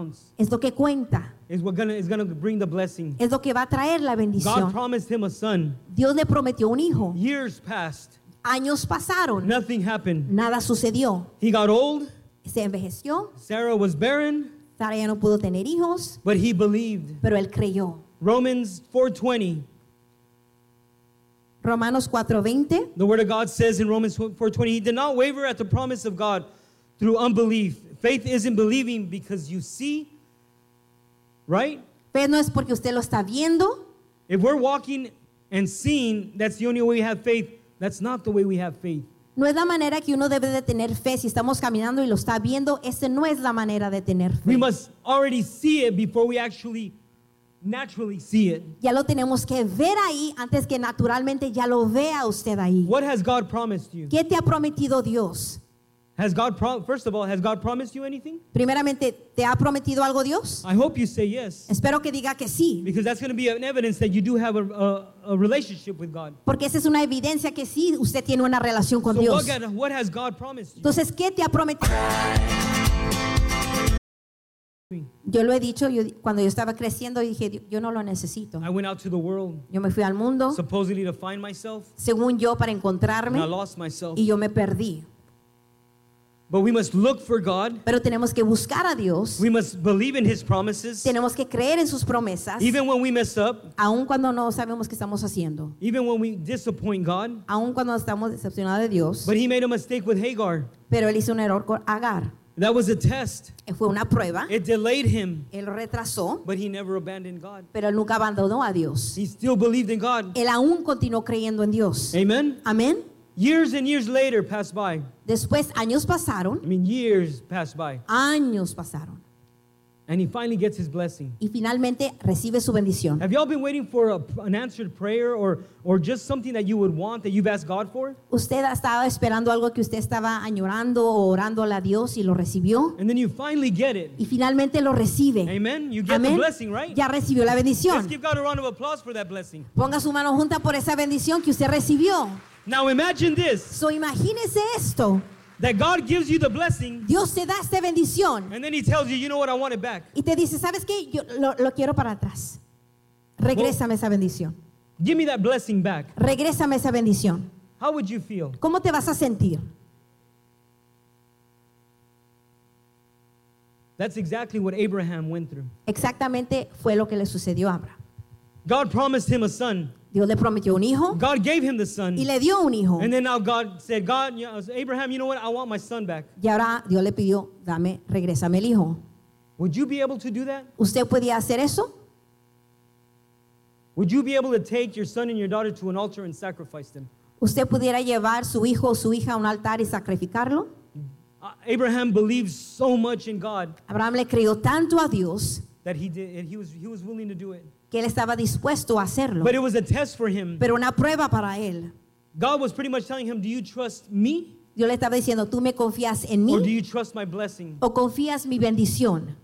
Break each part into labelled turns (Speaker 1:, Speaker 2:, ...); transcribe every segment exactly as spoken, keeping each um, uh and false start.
Speaker 1: counts.
Speaker 2: Es lo que cuenta.
Speaker 1: Is what gonna is gonna bring the blessing.
Speaker 2: Es lo que va a traer la bendición.
Speaker 1: God promised him a son.
Speaker 2: Dios le prometió un hijo.
Speaker 1: Years passed.
Speaker 2: Años pasaron.
Speaker 1: Nothing happened.
Speaker 2: Nada sucedió.
Speaker 1: He got old.
Speaker 2: Se envejeció.
Speaker 1: Sarah was barren.
Speaker 2: Sara ya no pudo tener hijos.
Speaker 1: But he believed.
Speaker 2: Pero él creyó.
Speaker 1: Romans four twenty.
Speaker 2: Romanos cuatro veinte.
Speaker 1: The word of God says in Romans four twenty, he did not waver at the promise of God through unbelief. Faith isn't believing because you see, right?
Speaker 2: Fe no es porque usted lo está viendo.
Speaker 1: If we're walking and seeing, that's the only way we have faith. That's not the way we have faith.
Speaker 2: No es la manera que uno debe de tener fe. Si estamos caminando y lo está viendo, esa no es la manera de tener fe.
Speaker 1: We must already see it before we actually naturally see it.
Speaker 2: Ya lo tenemos que ver ahí antes que naturalmente ya lo vea usted ahí.
Speaker 1: What has God promised you?
Speaker 2: ¿Qué te ha prometido Dios?
Speaker 1: Has God pro- first of all, has God promised you anything?
Speaker 2: Primeramente, ¿te ha prometido algo Dios?
Speaker 1: I hope you say yes.
Speaker 2: Espero que diga que sí.
Speaker 1: Because that's going to be an evidence that you do have a, a, a relationship with God.
Speaker 2: Porque esa es una evidencia que sí usted tiene una relación con
Speaker 1: So
Speaker 2: Dios.
Speaker 1: what, what has God promised you?
Speaker 2: Entonces, ¿qué te ha prometido? Yo lo he dicho, yo, cuando yo estaba creciendo dije, yo no lo necesito.
Speaker 1: I went out to the world
Speaker 2: Yo me fui al mundo,
Speaker 1: supposedly to find myself,
Speaker 2: según yo, para
Speaker 1: and I
Speaker 2: encontrarme,
Speaker 1: lost myself.
Speaker 2: y yo me perdí.
Speaker 1: But we must look for God.
Speaker 2: Pero tenemos que buscar a Dios,
Speaker 1: We must believe in His promises,
Speaker 2: tenemos que creer en sus promesas,
Speaker 1: even when we mess up,
Speaker 2: aun cuando no sabemos qué estamos haciendo,
Speaker 1: even when we disappoint God.
Speaker 2: aun cuando estamos decepcionados de Dios.
Speaker 1: But He made a mistake with Hagar.
Speaker 2: Pero él hizo un error con Agar.
Speaker 1: That was a test.
Speaker 2: Fue una prueba.
Speaker 1: It delayed him,
Speaker 2: Él retrasó,
Speaker 1: but he never abandoned God.
Speaker 2: pero él nunca abandonó a Dios.
Speaker 1: He still believed in God.
Speaker 2: Él aún continuó creyendo en Dios.
Speaker 1: Amen?
Speaker 2: Amén.
Speaker 1: Years and years later passed by.
Speaker 2: Después años pasaron,
Speaker 1: I mean, years passed by.
Speaker 2: años pasaron,
Speaker 1: And he finally gets his blessing.
Speaker 2: y finalmente recibe su bendición.
Speaker 1: Have y'all been waiting for a, an answered prayer or, or just something that you would want that you've asked God for?
Speaker 2: Usted estaba esperando algo que usted estaba añorando o orándole a Dios y lo recibió,
Speaker 1: And then you finally get it.
Speaker 2: y finalmente lo recibe.
Speaker 1: Amen? You get the
Speaker 2: Amén.
Speaker 1: blessing, right?
Speaker 2: Ya recibió la
Speaker 1: Let's
Speaker 2: bendición.
Speaker 1: give God a round of applause for that blessing.
Speaker 2: Ponga su mano junta por esa bendición que usted recibió.
Speaker 1: Now imagine this,
Speaker 2: So, imagínese esto.
Speaker 1: that God gives you the blessing,
Speaker 2: Dios te da esta bendición
Speaker 1: and then he tells you, you know what, I want it back.
Speaker 2: y te dice, ¿sabes qué? Yo lo, lo quiero para atrás. Regrésame esa bendición.
Speaker 1: Give me that blessing back.
Speaker 2: Regrésame esa bendición.
Speaker 1: How would you feel?
Speaker 2: ¿Cómo te vas a sentir?
Speaker 1: That's exactly what Abraham went through.
Speaker 2: Exactamente fue lo que le sucedió a Abraham.
Speaker 1: God promised him a son.
Speaker 2: Dios le prometió un hijo
Speaker 1: God gave him the son.
Speaker 2: y le dio un hijo.
Speaker 1: And then now God said, God, you know, Abraham, you know what? I want my son back.
Speaker 2: Y ahora Dios le pidió, dame, regrésame el hijo.
Speaker 1: Would you be able to do that?
Speaker 2: ¿Usted podía hacer eso?
Speaker 1: Would you be able to take your son and your daughter to an altar and sacrifice them?
Speaker 2: ¿Usted pudiera llevar su hijo o su hija a un altar y sacrificarlo?
Speaker 1: Uh, Abraham believed so much in God
Speaker 2: Abraham le creyó tanto a Dios
Speaker 1: that he did, and he was he was willing to do it.
Speaker 2: que él estaba dispuesto a hacerlo.
Speaker 1: But it was a test for him.
Speaker 2: Pero una prueba para él.
Speaker 1: God was pretty much telling him, do you trust me
Speaker 2: Dios le estaba diciendo, ¿tú me confías en
Speaker 1: or do
Speaker 2: mí
Speaker 1: you trust my blessing?
Speaker 2: o confías mi bendición?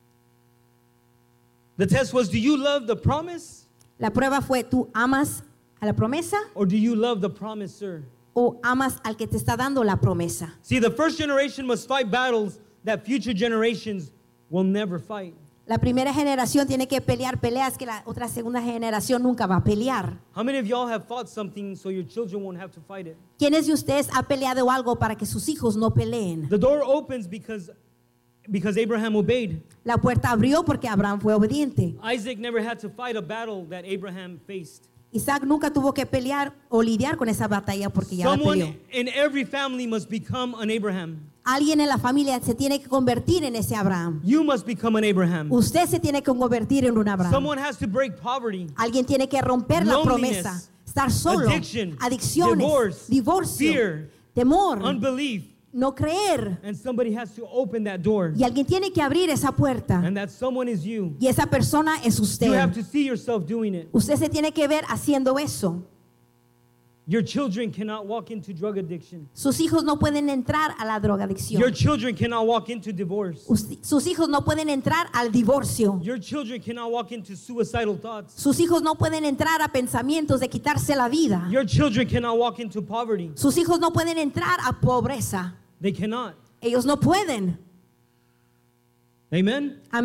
Speaker 1: The test was, do you love the promise
Speaker 2: La prueba fue, ¿tú amas a la promesa
Speaker 1: or do you love the promiser?
Speaker 2: o amas al que te está dando la promesa?
Speaker 1: See, the first generation must fight battles that future generations will never fight.
Speaker 2: La primera generación tiene que pelear peleas que la otra segunda generación nunca va a pelear.
Speaker 1: How many of y'all have fought something so your children won't have to fight it?
Speaker 2: ¿Quiénes de ustedes ha peleado algo para que sus hijos no peleen?
Speaker 1: The door opens because, because Abraham obeyed.
Speaker 2: La puerta abrió porque Abraham fue obediente.
Speaker 1: Isaac never had to fight a battle that Abraham faced.
Speaker 2: Isaac nunca tuvo que pelear o lidiar con esa batalla porque ya la peleó.
Speaker 1: Someone in every family must become an Abraham.
Speaker 2: Alguien en la familia se tiene que convertir en ese Abraham.
Speaker 1: You must become an Abraham.
Speaker 2: Usted se tiene que convertir en un Abraham.
Speaker 1: Someone has to break poverty,
Speaker 2: Alguien tiene que romper la
Speaker 1: Loneliness,
Speaker 2: promesa. Estar solo,
Speaker 1: addiction,
Speaker 2: adicciones,
Speaker 1: divorce,
Speaker 2: divorcio,
Speaker 1: fear,
Speaker 2: temor,
Speaker 1: unbelief,
Speaker 2: no creer.
Speaker 1: and somebody has to open that door.
Speaker 2: Y alguien tiene que abrir esa puerta.
Speaker 1: And that someone is you.
Speaker 2: Y esa persona es
Speaker 1: You have
Speaker 2: usted.
Speaker 1: to see yourself doing it.
Speaker 2: Usted se tiene que ver haciendo eso.
Speaker 1: Your children cannot walk into drug addiction.
Speaker 2: Sus hijos no pueden entrar a la drogadicción.
Speaker 1: Your children cannot walk into divorce.
Speaker 2: Usted- sus hijos no pueden entrar al divorcio.
Speaker 1: Your children cannot walk into suicidal thoughts.
Speaker 2: Sus hijos no pueden entrar a pensamientos de quitarse la vida.
Speaker 1: Your children cannot walk into poverty.
Speaker 2: Sus hijos no pueden entrar a pobreza.
Speaker 1: They cannot.
Speaker 2: Ellos no pueden.
Speaker 1: Amen?
Speaker 2: Amén.